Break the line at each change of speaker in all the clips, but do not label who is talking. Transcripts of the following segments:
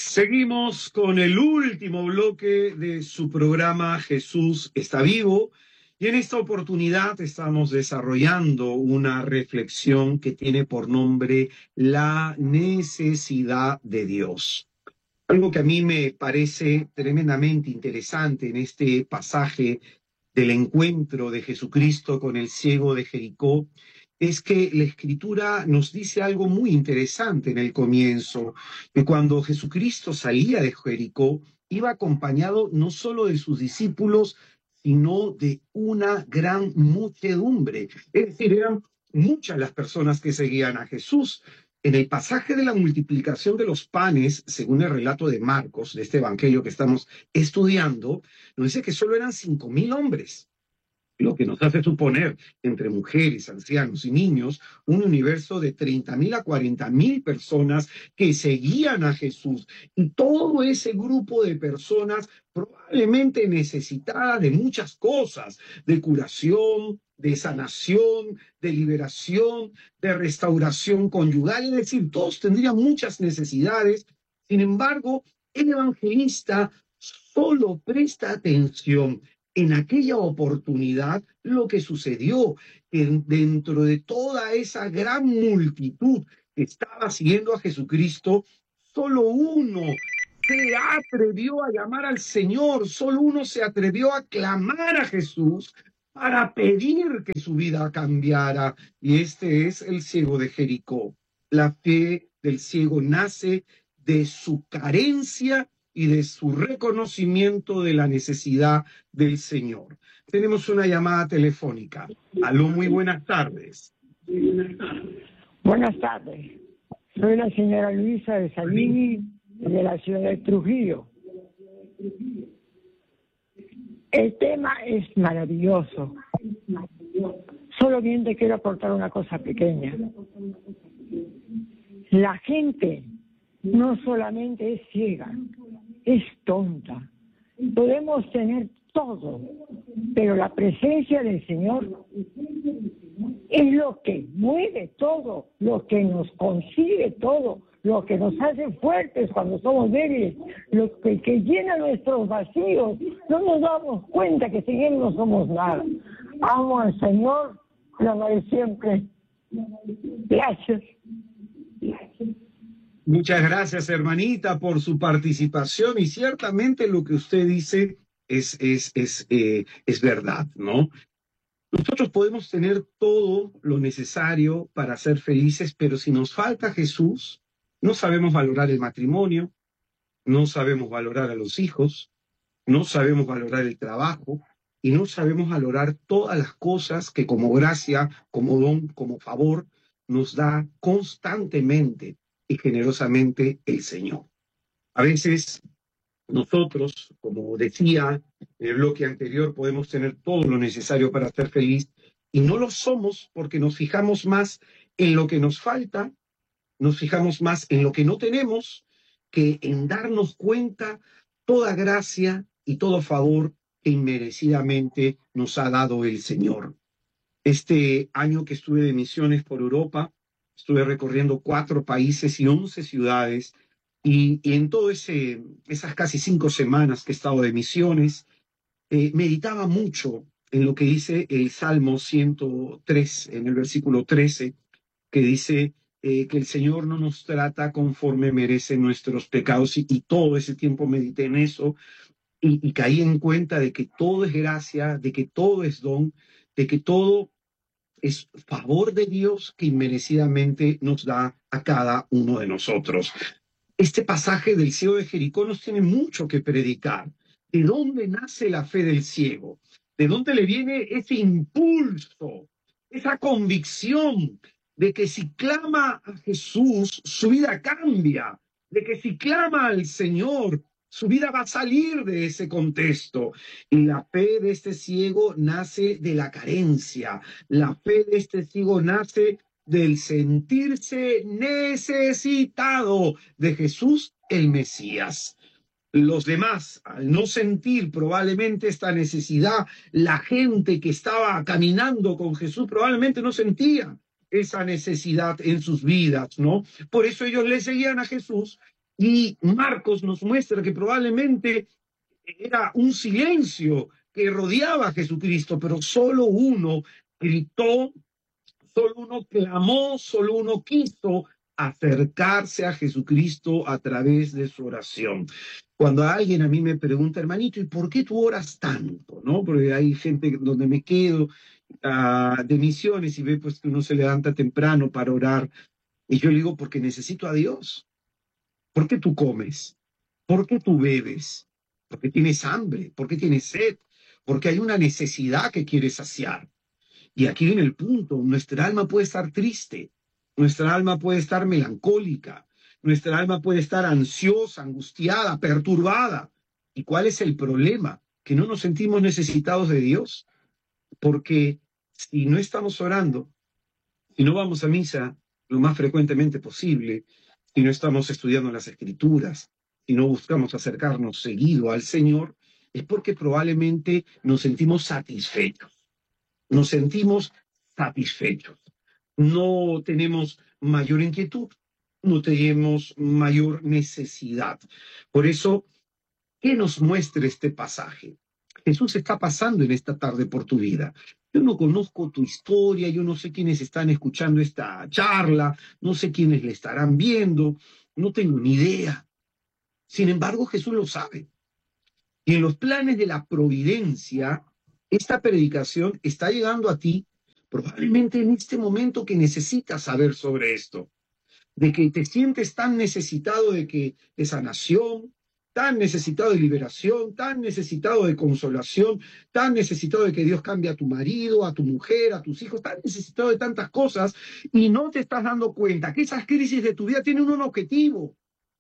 Seguimos con el último bloque de su programa Jesús está vivo y en esta oportunidad estamos desarrollando una reflexión que tiene por nombre la necesidad de Dios. Algo que a mí me parece tremendamente interesante en este pasaje del encuentro de Jesucristo con el ciego de Jericó es que la Escritura nos dice algo muy interesante en el comienzo, que cuando Jesucristo salía de Jericó, iba acompañado no solo de sus discípulos, sino de una gran muchedumbre. Es decir, eran muchas las personas que seguían a Jesús. En el pasaje de la multiplicación de los panes, según el relato de Marcos, de este evangelio que estamos estudiando, nos dice que solo eran 5.000 hombres, lo que nos hace suponer, entre mujeres, ancianos y niños, un universo de 30.000 a 40.000 personas que seguían a Jesús. Y todo ese grupo de personas probablemente necesitadas de muchas cosas, de curación, de sanación, de liberación, de restauración conyugal, es decir, todos tendrían muchas necesidades. Sin embargo, el evangelista solo presta atención en aquella oportunidad lo que sucedió, que dentro de toda esa gran multitud que estaba siguiendo a Jesucristo, solo uno se atrevió a llamar al Señor, solo uno se atrevió a clamar a Jesús para pedir que su vida cambiara, y este es el ciego de Jericó. La fe del ciego nace de su carencia y de su reconocimiento de la necesidad del Señor. Tenemos una llamada telefónica. Aló, muy buenas tardes.
Buenas tardes. Soy la señora Luisa de Salini, de la ciudad de Trujillo. El tema es maravilloso. Solamente quiero aportar una cosa pequeña. La gente no solamente es ciega, es tonta. Podemos tener todo, pero la presencia del Señor es lo que mueve todo, lo que nos consigue todo, lo que nos hace fuertes cuando somos débiles, lo que llena nuestros vacíos. No nos damos cuenta que sin Él no somos nada. Amo al Señor, lo amaré siempre. Gracias.
Muchas gracias, hermanita, por su participación, y ciertamente lo que usted dice es verdad, ¿no? Nosotros podemos tener todo lo necesario para ser felices, pero si nos falta Jesús, no sabemos valorar el matrimonio, no sabemos valorar a los hijos, no sabemos valorar el trabajo y no sabemos valorar todas las cosas que como gracia, como don, como favor, nos da constantemente y generosamente el Señor. A veces nosotros, como decía en el bloque anterior, podemos tener todo lo necesario para ser feliz y no lo somos porque nos fijamos más en lo que nos falta, nos fijamos más en lo que no tenemos que en darnos cuenta toda gracia y todo favor que inmerecidamente nos ha dado el Señor. Este año que estuve de misiones por Europa, estuve recorriendo 4 países y 11 ciudades, y en todas esas casi 5 semanas que he estado de misiones, meditaba mucho en lo que dice el Salmo 103, en el versículo 13, que dice que el Señor no nos trata conforme merecen nuestros pecados, y todo ese tiempo medité en eso, y caí en cuenta de que todo es gracia, de que todo es don, de que todo es favor de Dios que inmerecidamente nos da a cada uno de nosotros. Este pasaje del ciego de Jericó nos tiene mucho que predicar. ¿De dónde nace la fe del ciego? ¿De dónde le viene ese impulso, esa convicción de que si clama a Jesús, su vida cambia? De que si clama al Señor, su vida va a salir de ese contexto. Y la fe de este ciego nace de la carencia. La fe de este ciego nace del sentirse necesitado de Jesús el Mesías. Los demás, al no sentir probablemente esta necesidad, la gente que estaba caminando con Jesús probablemente no sentía esa necesidad en sus vidas, ¿no? Por eso ellos le seguían a Jesús, Y Marcos nos muestra que probablemente era un silencio que rodeaba a Jesucristo, pero solo uno gritó, solo uno clamó, solo uno quiso acercarse a Jesucristo a través de su oración. Cuando alguien a mí me pregunta, hermanito, ¿y por qué tú oras tanto? ¿No? Porque hay gente donde me quedo de misiones y ve pues que uno se levanta temprano para orar. Y yo le digo, porque necesito a Dios. ¿Por qué tú comes? ¿Por qué tú bebes? Porque tienes hambre, porque tienes sed, porque hay una necesidad que quieres saciar. Y aquí viene el punto, nuestra alma puede estar triste, nuestra alma puede estar melancólica, nuestra alma puede estar ansiosa, angustiada, perturbada. ¿Y cuál es el problema? Que no nos sentimos necesitados de Dios, porque si no estamos orando, si no vamos a misa lo más frecuentemente posible, si no estamos estudiando las escrituras, si no buscamos acercarnos seguido al Señor, es porque probablemente nos sentimos satisfechos. Nos sentimos satisfechos. No tenemos mayor inquietud, no tenemos mayor necesidad. Por eso, ¿qué nos muestra este pasaje? Jesús está pasando en esta tarde por tu vida. Yo no conozco tu historia, yo no sé quiénes están escuchando esta charla, no sé quiénes le estarán viendo, no tengo ni idea. Sin embargo, Jesús lo sabe. Y en los planes de la providencia, esta predicación está llegando a ti probablemente en este momento que necesitas saber sobre esto, de que te sientes tan necesitado de sanación, tan necesitado de liberación, tan necesitado de consolación, tan necesitado de que Dios cambie a tu marido, a tu mujer, a tus hijos, tan necesitado de tantas cosas y no te estás dando cuenta que esas crisis de tu vida tienen un objetivo,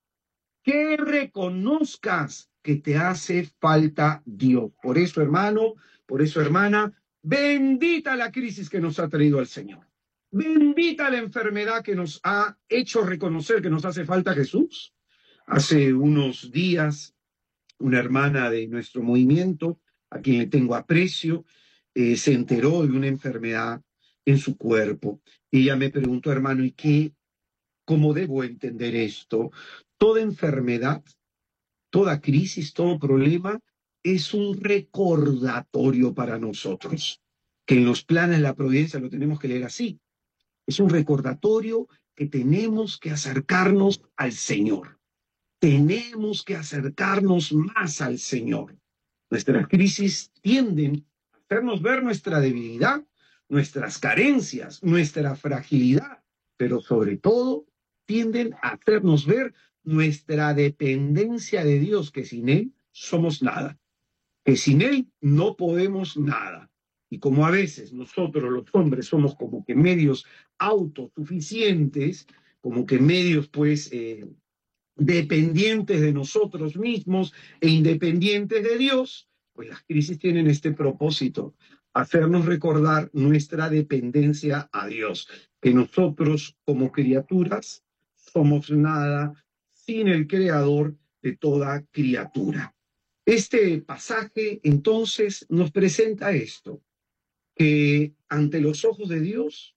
que reconozcas que te hace falta Dios. Por eso, hermano, por eso, hermana, bendita la crisis que nos ha traído el Señor. Bendita la enfermedad que nos ha hecho reconocer que nos hace falta Jesús. Hace unos días, una hermana de nuestro movimiento, a quien le tengo aprecio, se enteró de una enfermedad en su cuerpo. Y ella me preguntó, hermano, ¿y qué? ¿Cómo debo entender esto? Toda enfermedad, toda crisis, todo problema es un recordatorio para nosotros, que en los planes de la providencia lo tenemos que leer así. Es un recordatorio que tenemos que acercarnos al Señor. Tenemos que acercarnos más al Señor. Nuestras crisis tienden a hacernos ver nuestra debilidad, nuestras carencias, nuestra fragilidad, pero sobre todo tienden a hacernos ver nuestra dependencia de Dios, que sin Él somos nada, que sin Él no podemos nada. Y como a veces nosotros los hombres somos como que medios autosuficientes, como que medios pues dependientes de nosotros mismos e independientes de Dios, pues las crisis tienen este propósito, hacernos recordar nuestra dependencia a Dios, que nosotros como criaturas somos nada sin el creador de toda criatura. Este pasaje entonces nos presenta esto, que ante los ojos de Dios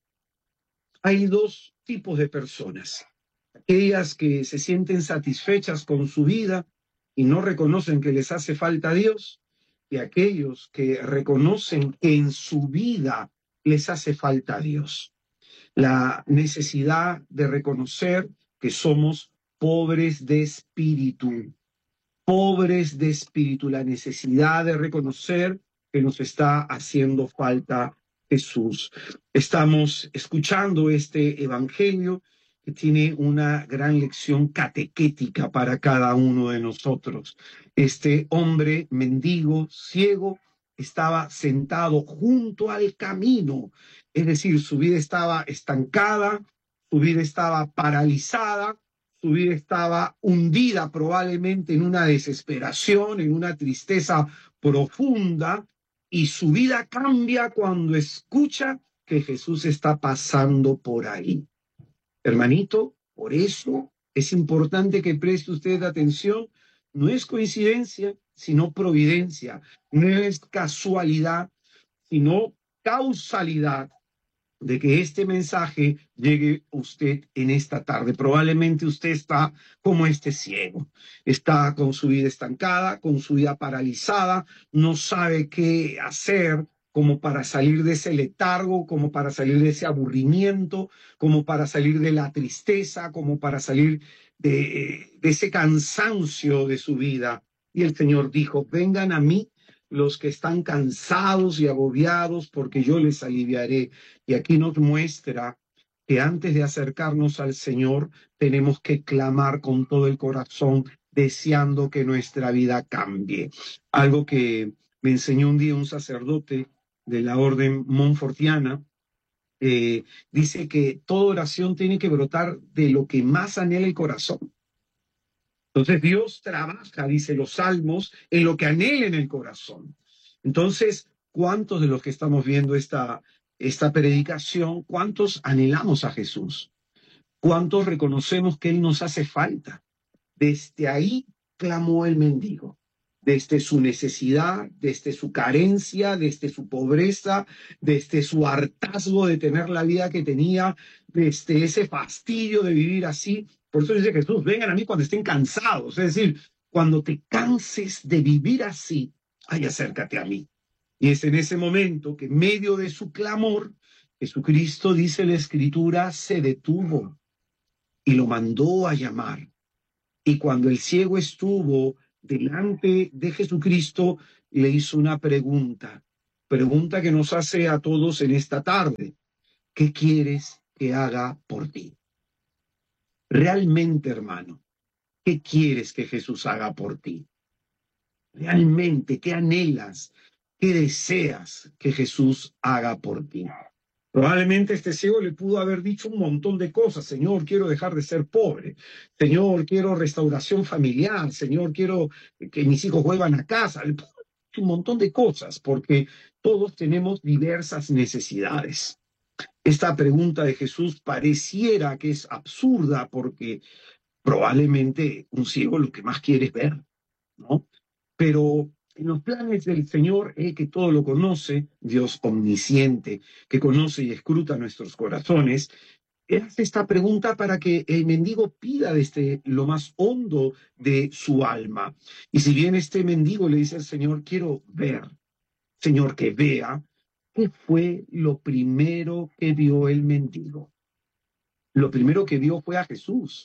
hay dos tipos de personas: aquellas que se sienten satisfechas con su vida y no reconocen que les hace falta a Dios, y aquellos que reconocen que en su vida les hace falta a Dios. La necesidad de reconocer que somos pobres de espíritu, la necesidad de reconocer que nos está haciendo falta Jesús. Estamos escuchando este evangelio que tiene una gran lección catequética para cada uno de nosotros. Este hombre mendigo, ciego, estaba sentado junto al camino, es decir, su vida estaba estancada, su vida estaba paralizada, su vida estaba hundida probablemente en una desesperación, en una tristeza profunda, y su vida cambia cuando escucha que Jesús está pasando por ahí. Hermanito, por eso es importante que preste usted atención. No es coincidencia, sino providencia. No es casualidad, sino causalidad, de que este mensaje llegue a usted en esta tarde. Probablemente usted está como este ciego, está con su vida estancada, con su vida paralizada, no sabe qué hacer como para salir de ese letargo, como para salir de ese aburrimiento, como para salir de la tristeza, como para salir de ese cansancio de su vida. Y el Señor dijo, vengan a mí los que están cansados y agobiados, porque yo les aliviaré. Y aquí nos muestra que antes de acercarnos al Señor tenemos que clamar con todo el corazón, deseando que nuestra vida cambie. Algo que me enseñó un día un sacerdote de la orden monfortiana, dice que toda oración tiene que brotar de lo que más anhela el corazón. Entonces Dios trabaja, dice los salmos, en lo que anhela en el corazón. Entonces, ¿cuántos de los que estamos viendo esta predicación, cuántos anhelamos a Jesús? ¿Cuántos reconocemos que Él nos hace falta? Desde ahí clamó el mendigo, desde su necesidad, desde su carencia, desde su pobreza, desde su hartazgo de tener la vida que tenía, desde ese fastidio de vivir así. Por eso dice Jesús, vengan a mí cuando estén cansados, es decir, cuando te canses de vivir así, ay, acércate a mí. Y es en ese momento que en medio de su clamor, Jesucristo, dice la Escritura, se detuvo y lo mandó a llamar. Y cuando el ciego estuvo delante de Jesucristo, le hizo una pregunta que nos hace a todos en esta tarde. ¿Qué quieres que haga por ti? Realmente, hermano, ¿qué quieres que Jesús haga por ti? Realmente, ¿qué anhelas? ¿Qué deseas que Jesús haga por ti? Probablemente este ciego le pudo haber dicho un montón de cosas. Señor, quiero dejar de ser pobre. Señor, quiero restauración familiar. Señor, quiero que mis hijos vuelvan a casa. Le pudo haber dicho un montón de cosas porque todos tenemos diversas necesidades. Esta pregunta de Jesús pareciera que es absurda porque probablemente un ciego lo que más quiere es ver, ¿no? Pero en los planes del Señor, que todo lo conoce, Dios omnisciente, que conoce y escruta nuestros corazones, Él hace esta pregunta para que el mendigo pida desde lo más hondo de su alma. Y si bien este mendigo le dice al Señor, quiero ver, Señor, que vea, ¿qué fue lo primero que vio el mendigo? Lo primero que vio fue a Jesús.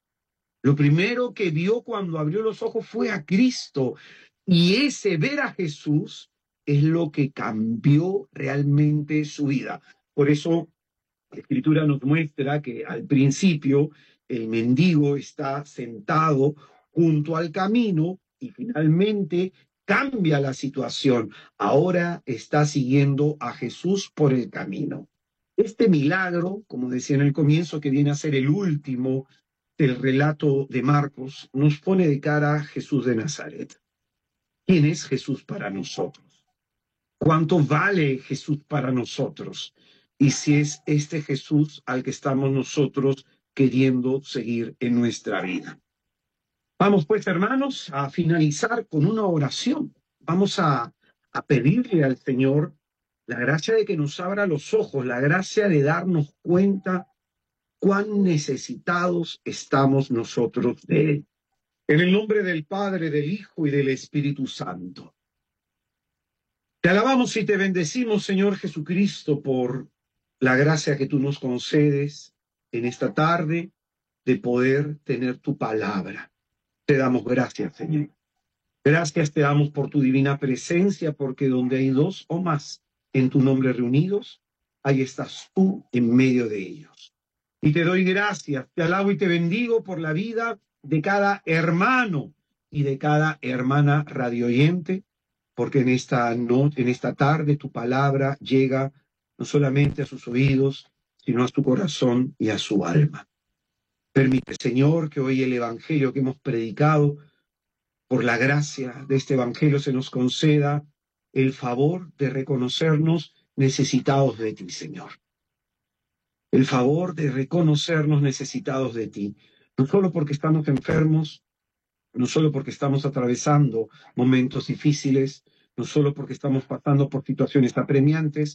Lo primero que vio cuando abrió los ojos fue a Cristo. Y ese ver a Jesús es lo que cambió realmente su vida. Por eso la Escritura nos muestra que al principio el mendigo está sentado junto al camino y finalmente cambia la situación. Ahora está siguiendo a Jesús por el camino. Este milagro, como decía en el comienzo, que viene a ser el último del relato de Marcos, nos pone de cara a Jesús de Nazaret. ¿Quién es Jesús para nosotros? ¿Cuánto vale Jesús para nosotros? Y si es este Jesús al que estamos nosotros queriendo seguir en nuestra vida. Vamos pues, hermanos, a finalizar con una oración. Vamos a pedirle al Señor la gracia de que nos abra los ojos, la gracia de darnos cuenta cuán necesitados estamos nosotros de Él. En el nombre del Padre, del Hijo y del Espíritu Santo. Te alabamos y te bendecimos, Señor Jesucristo, por la gracia que tú nos concedes en esta tarde de poder tener tu palabra. Te damos gracias, Señor. Gracias te damos por tu divina presencia, porque donde hay dos o más en tu nombre reunidos, ahí estás tú en medio de ellos. Y te doy gracias, te alabo y te bendigo por la vida de cada hermano y de cada hermana radioyente, porque en esta tarde tu palabra llega no solamente a sus oídos, sino a su corazón y a su alma. Permite, Señor, que hoy el evangelio que hemos predicado, por la gracia de este evangelio, se nos conceda el favor de reconocernos necesitados de ti, Señor. El favor de reconocernos necesitados de ti, no solo porque estamos enfermos, no solo porque estamos atravesando momentos difíciles, no solo porque estamos pasando por situaciones apremiantes,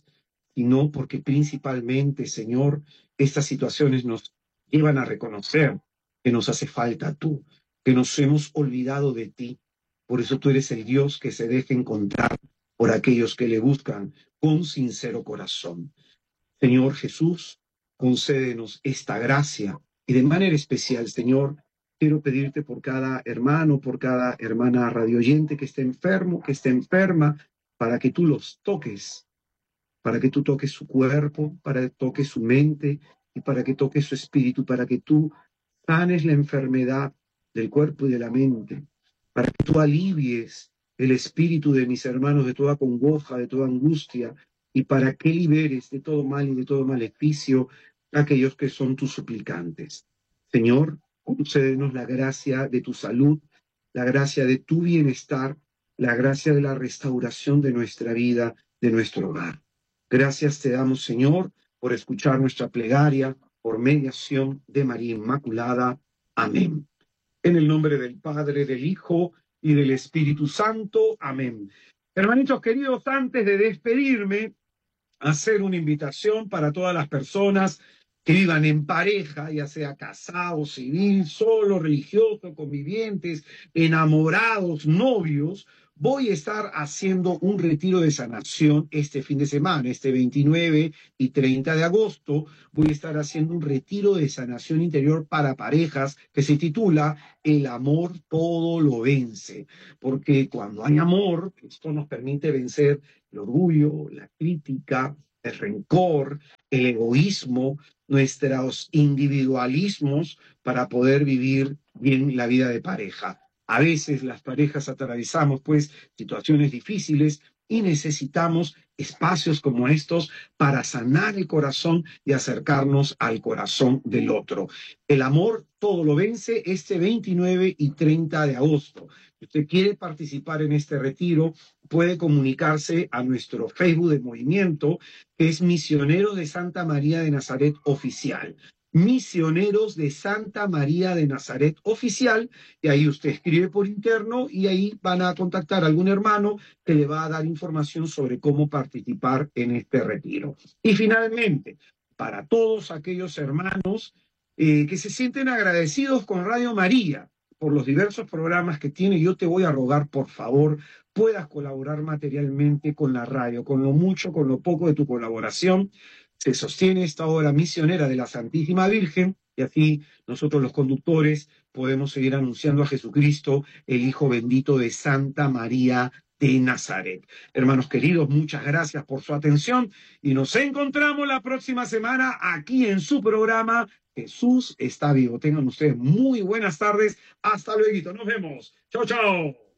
sino porque principalmente, Señor, estas situaciones nos llevan a reconocer que nos hace falta tú, que nos hemos olvidado de ti. Por eso tú eres el Dios que se deja encontrar por aquellos que le buscan con sincero corazón. Señor Jesús, concédenos esta gracia y de manera especial, Señor, quiero pedirte por cada hermano, por cada hermana radioyente que esté enfermo, que esté enferma, para que tú los toques, para que tú toques su cuerpo, para que toques su mente y para que toques su espíritu, para que tú sanes la enfermedad del cuerpo y de la mente, para que tú alivies el espíritu de mis hermanos de toda congoja, de toda angustia, y para que liberes de todo mal y de todo maleficio a aquellos que son tus suplicantes. Señor, concédenos la gracia de tu salud, la gracia de tu bienestar, la gracia de la restauración de nuestra vida, de nuestro hogar. Gracias te damos, Señor, por escuchar nuestra plegaria, por mediación de María Inmaculada. Amén. En el nombre del Padre, del Hijo y del Espíritu Santo. Amén. Hermanitos queridos, antes de despedirme, hacer una invitación para todas las personas que vivan en pareja, ya sea casados, civil, solo, religioso, convivientes, enamorados, novios. Voy a estar haciendo un retiro de sanación este fin de semana, este 29 y 30 de agosto. Voy a estar haciendo un retiro de sanación interior para parejas que se titula El amor todo lo vence. Porque cuando hay amor, esto nos permite vencer el orgullo, la crítica, el rencor, el egoísmo, nuestros individualismos para poder vivir bien la vida de pareja. A veces las parejas atravesamos pues situaciones difíciles y necesitamos espacios como estos para sanar el corazón y acercarnos al corazón del otro. El amor todo lo vence este 29 y 30 de agosto. Si usted quiere participar en este retiro, puede comunicarse a nuestro Facebook de movimiento, que es Misioneros de Santa María de Nazaret Oficial. Misioneros de Santa María de Nazaret Oficial, y ahí usted escribe por interno y ahí van a contactar a algún hermano que le va a dar información sobre cómo participar en este retiro. Y finalmente, para todos aquellos hermanos que se sienten agradecidos con Radio María por los diversos programas que tiene, yo te voy a rogar, por favor, puedas colaborar materialmente con la radio, con lo mucho, con lo poco de tu colaboración. Se sostiene esta obra misionera de la Santísima Virgen y así nosotros los conductores podemos seguir anunciando a Jesucristo, el Hijo bendito de Santa María de Nazaret. Hermanos queridos, muchas gracias por su atención y nos encontramos la próxima semana aquí en su programa Jesús está vivo. Tengan ustedes muy buenas tardes. Hasta luego. Nos vemos. Chao, chao.